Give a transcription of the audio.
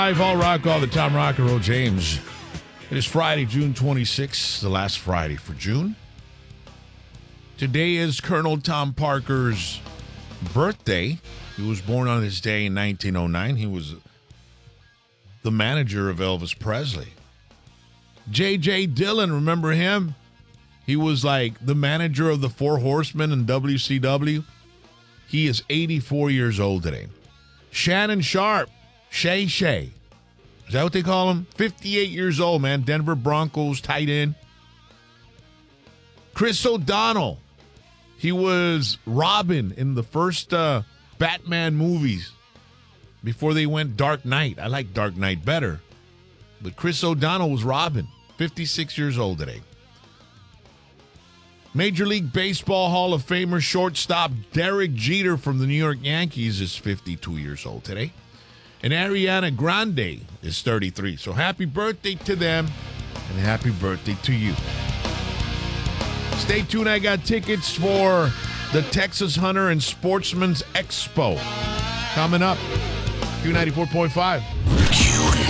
All rock, all the Tom Rock and Roll James. It is Friday, June 26th, the last Friday for June. Today is Colonel Tom Parker's birthday. He was born on this day in 1909. He was the manager of Elvis Presley. J.J. Dillon, remember him? He was like the manager of the Four Horsemen in WCW. He is 84 years old today. Shannon Sharp, Shay Shay. Is that what they call him? 58 years old, man. Denver Broncos tight end. Chris O'Donnell. He was Robin in the first Batman movies before they went Dark Knight. I like Dark Knight better. But Chris O'Donnell was Robin. 56 years old today. Major League Baseball Hall of Famer shortstop Derek Jeter from the New York Yankees is 52 years old today. And Ariana Grande is 33. So happy birthday to them, and happy birthday to you. Stay tuned. I got tickets for the Texas Hunter and Sportsman's Expo coming up. Q94.5.